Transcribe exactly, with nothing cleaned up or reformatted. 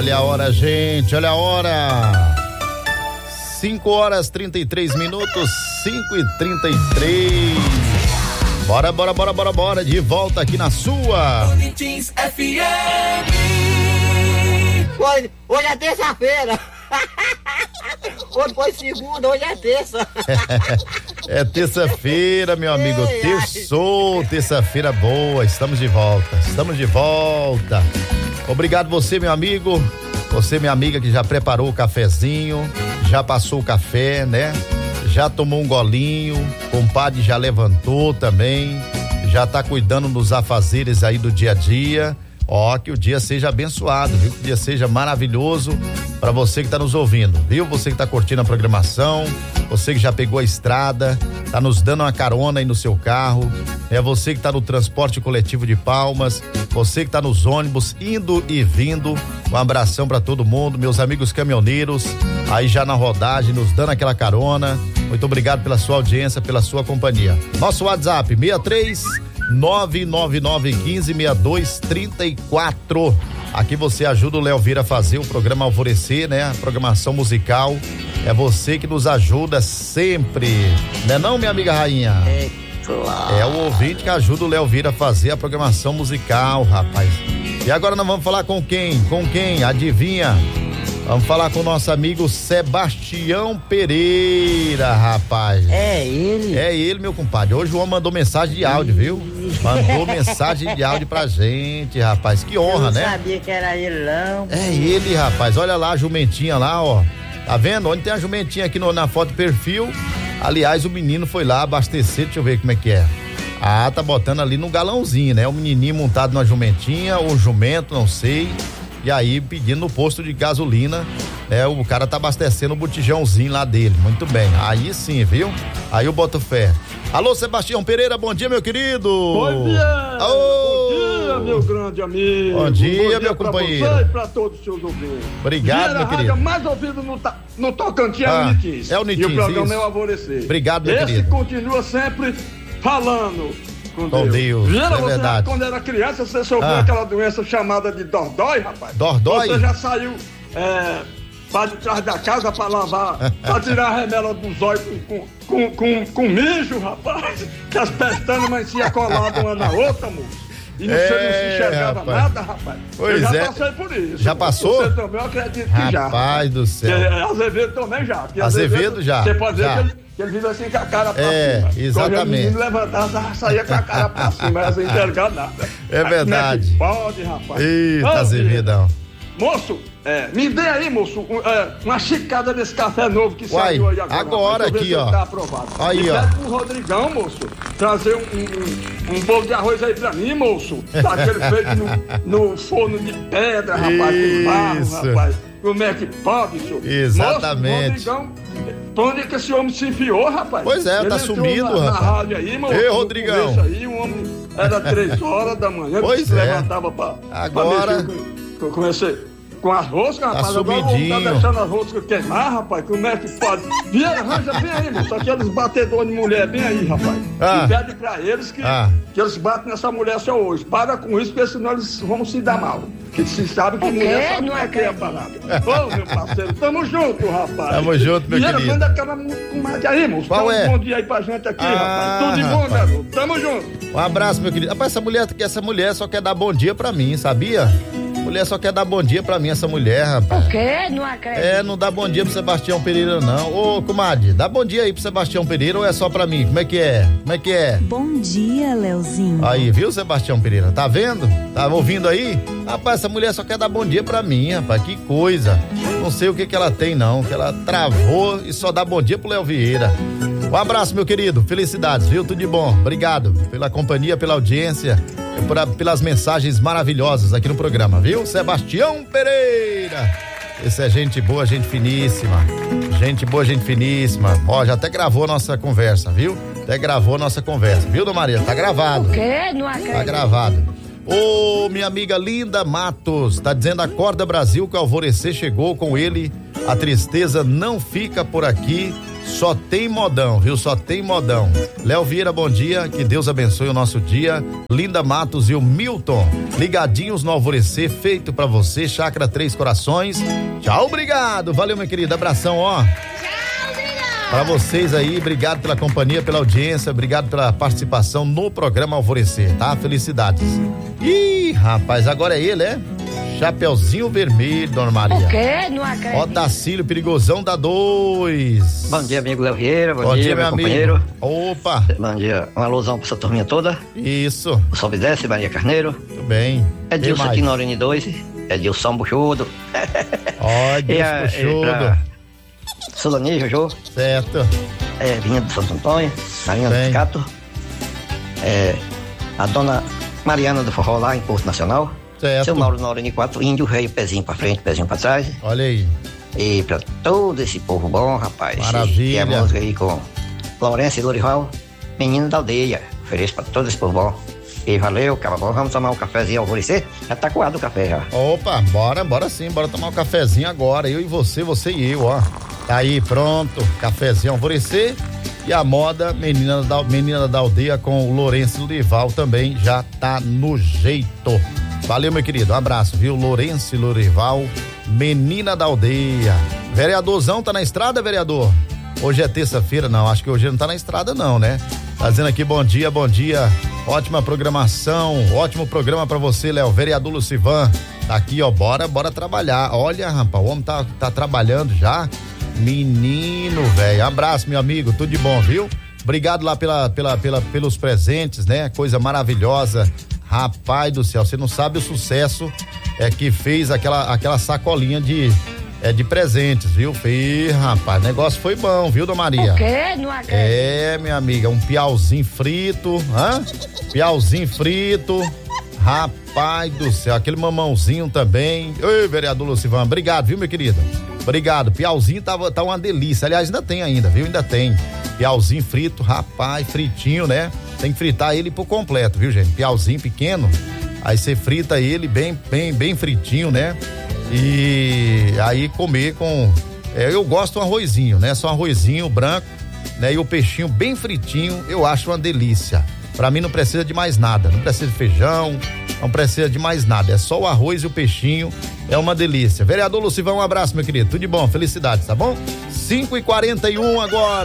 Olha a hora, gente, olha a hora. cinco horas trinta e três minutos, cinco e trinta e três. Bora, bora, bora, bora, bora, de volta aqui na sua Boletins F M. Hoje, hoje é terça-feira. Hoje foi segunda, hoje é terça. É terça-feira, meu amigo. Ei, Terçou, terça-feira boa. Estamos de volta. Estamos de volta. Obrigado você, meu amigo. Você, minha amiga, que já preparou o cafezinho, já passou o café, né? Já tomou um golinho, compadre já levantou também, já tá cuidando dos afazeres aí do dia a dia. Ó, que o dia seja abençoado, viu? Que o dia seja maravilhoso para você que tá nos ouvindo, viu? Você que tá curtindo a programação, você que já pegou a estrada, tá nos dando uma carona aí no seu carro, é você que tá no transporte coletivo de Palmas, você que tá nos ônibus indo e vindo. Um abração para todo mundo, meus amigos caminhoneiros, aí já na rodagem, nos dando aquela carona. Muito obrigado pela sua audiência, pela sua companhia. Nosso WhatsApp, seis três nove nove nove um cinco seis dois três quatro. Aqui você ajuda o Léo Vieira a fazer o programa Alvorecer, né? A programação musical. É você que nos ajuda sempre. Não é não, minha amiga rainha? É claro. É o ouvinte que ajuda o Léo Vieira a fazer a programação musical, rapaz. E agora nós vamos falar com quem? Com quem? Adivinha? Vamos falar com o nosso amigo Sebastião Pereira, rapaz. É ele? É ele, meu compadre. Hoje o homem mandou mensagem de áudio, viu? Mandou mensagem de áudio pra gente, rapaz. Que honra, Eu não né? sabia que era ele, não. É ele, rapaz. Olha lá a jumentinha lá, ó. Tá vendo? Onde tem a jumentinha aqui no, na foto de perfil. Aliás, o menino foi lá abastecer, deixa eu ver como é que é. Ah, tá botando ali no galãozinho, né? O menininho montado na jumentinha, ou jumento, não sei. E aí pedindo no posto de gasolina, né? O cara tá abastecendo o botijãozinho lá dele, muito bem, aí sim, viu? Aí eu boto fé. Alô, Sebastião Pereira, bom dia, meu querido. Bom dia, oh. bom dia, meu grande amigo. Bom dia, bom dia meu pra companheiro. você e pra todos os seus ouvintes. Obrigado, Vieira, meu a querido. rádio mais ouvido no, ta, no Tocantins Ah, é o Nitins. é o Nitins, E o programa isso. é o Alvorecer. Obrigado, meu Esse querido. continua sempre falando com Com Deus. Deus, Vieira, é você, verdade. quando era criança, você sofreu Ah. aquela doença chamada de dordói, rapaz? Dordói? Você já saiu é, para de trás da casa para lavar, para tirar a remela dos olhos com, com, com, com mijo, rapaz? Que as pestanas amanheciam coladas uma na outra, moço. E não, É, você não se enxergava rapaz. nada, rapaz. Pois eu já é. passei por isso. Já passou? Você também, eu acredito que já. Rapaz do céu. Que, é, Azevedo também já. Que Azevedo já, Você pode ver já. que ele, que ele vive assim com a cara pra É, cima. exatamente. Quando o menino levantava, saía com a cara pra cima, mas sem enxergar nada. É verdade. Como é que pode, rapaz? Eita, Ô, Azevedão. Moço, é, me dê aí, moço, um, é, uma xicada desse café novo que Uai, saiu aí agora. agora rapaz, aqui, deixa eu ver se ó. ele tá aprovado. Aí, e ó. pede pro Rodrigão, moço, trazer um, um, um bolo de arroz aí pra mim, moço. Daquele feito no, no forno de pedra, rapaz, com barro, Isso. rapaz. Como é que pode, senhor? Exatamente. Moço, Rodrigão, pra onde é que esse homem se enfiou, rapaz? Pois é, Ele tá entrou sumido, na, na rapaz. rádio aí, moço. Ei, no Rodrigão. começo Aí, o homem era três horas da manhã, Pois que se é. levantava pra, Agora- pra mexer com, com, com esse... Com as roscas, rapaz, agora o homem sumidinho. tá deixando as roscas queimar, rapaz, como é que pode? Vieira, arranja bem aí, moço, aqueles batedores de mulher bem aí, rapaz. Ah. E pede pra eles que, Ah. que eles batem nessa mulher só hoje. Para com isso, porque senão eles vão se dar mal. Que se sabe que mulher sabe Não pra que é a parada. Ô, meu parceiro, tamo junto, rapaz. Tamo junto, meu Vieira, querido. manda aquela comadre aí, moço. Qual Dá um é? bom dia aí pra gente aqui, Ah, rapaz. Tudo de bom, rapaz. garoto. Tamo junto. Um abraço, meu querido. Rapaz, essa mulher, essa mulher só quer dar bom dia pra mim, sabia? Mulher só quer dar bom dia pra mim, essa mulher, rapaz. O quê? Não acredito. É, não dá bom dia pro Sebastião Pereira, não. Ô, comadre, dá bom dia aí pro Sebastião Pereira ou é só pra mim? Como é que é? Como é que é? Bom dia, Leozinho. Aí, viu, Sebastião Pereira? Tá vendo? Tá ouvindo aí? Rapaz, essa mulher só quer dar bom dia pra mim, rapaz. Que coisa. Não sei o que que ela tem, não. Que ela travou e só dá bom dia pro Léo Vieira. Um abraço, meu querido. Felicidades, viu? Tudo de bom. Obrigado pela companhia, pela audiência, por, pelas mensagens maravilhosas aqui no programa, viu? Sebastião Pereira. Esse é gente boa, gente finíssima. Gente boa, gente finíssima. Ó, já até gravou a nossa conversa, viu? Até gravou a nossa conversa, viu, Dona Maria? Tá gravado. O quê? Não acredito. Tá gravado. Ô, minha amiga Linda Matos, tá dizendo: acorda Brasil, que o alvorecer chegou com ele. A tristeza não fica por aqui. Só tem modão, viu? Só tem modão. Léo Vieira, bom dia, que Deus abençoe o nosso dia. Linda Matos e o Milton, ligadinhos no Alvorecer, feito pra você, Chácara Três Corações. Tchau, obrigado, valeu, minha querida, abração, ó. Para vocês aí, obrigado pela companhia, pela audiência, obrigado pela participação no programa Alvorecer, tá? Felicidades. Ih, rapaz, agora é ele, é? Chapeuzinho Vermelho, Dona Maria. O quê? Não acredito. Otacílio Perigosão da dois. Bom dia, amigo Léo Vieira, bom, Bom dia, dia, meu meu amigo. companheiro. Opa. Bom dia, uma alusão pra essa turminha toda. Isso. O Sobe Desce, Maria Carneiro. Tudo bem. Edilson aqui na Orine dois, Edilson Buchudo. Ó, Edilson Buchudo. Solani, Jojo. Certo. É, Vinha do Santo Antônio, Marinha do Piscato. É, a dona Mariana do Forró lá em Porto Nacional. Certo. Seu Mauro na Orine quatro, Índio Rei, pezinho pra frente, pezinho pra trás. Olha aí. E pra todo esse povo bom, rapaz. Maravilha. E a música aí com Lourenço e Lorival, Menino da Aldeia. Ofereço pra todo esse povo bom. E valeu, cara, bom, vamos tomar um cafezinho Alvorecer? Já tá coado o café já. Opa, bora, bora sim, bora tomar um cafezinho agora, eu e você, você e eu, ó. Tá aí, pronto, cafezinho Alvorecer e a moda Menina da, Menina da Aldeia com o Lourenço e Lorival também já tá no jeito. Valeu, meu querido, um abraço, viu? Lourenço e Lorival, Menina da Aldeia. Vereadorzão tá na estrada, vereador? Hoje é terça-feira, não, acho que hoje ele não tá na estrada não, né? Tá dizendo aqui, bom dia, bom dia, ótima programação, ótimo programa pra você, Léo, vereador Lucivan, tá aqui, ó, bora, bora trabalhar, olha, rapaz, o homem tá, tá trabalhando já, menino, velho, abraço, meu amigo, tudo de bom, viu? Obrigado lá pela, pela, pela, pelos presentes, né, coisa maravilhosa, rapaz do céu, você não sabe o sucesso é que fez aquela, aquela sacolinha de É de presentes, viu? Ih, rapaz, o negócio foi bom, viu, Dona Maria? O quê? Não acredito. É, minha amiga, um piauzinho frito, hã? Piauzinho frito, rapaz do céu, aquele mamãozinho também. Ei, vereador Lucivan, obrigado, viu, meu querido? Obrigado, piauzinho tava, tá uma delícia, aliás, ainda tem ainda, viu? Ainda tem. Piauzinho frito, rapaz, fritinho, né? Tem que fritar ele por completo, viu, gente? Piauzinho pequeno, aí você frita ele bem, bem, bem fritinho, né? E aí comer com, é, eu gosto um arrozinho, né? Só um arrozinho branco, né? E o peixinho bem fritinho, eu acho uma delícia. Pra mim não precisa de mais nada, não precisa de feijão, não precisa de mais nada, é só o arroz e o peixinho, é uma delícia. Vereador Lucivão, um abraço, meu querido, tudo de bom, felicidades, tá bom? cinco e quarenta e um agora.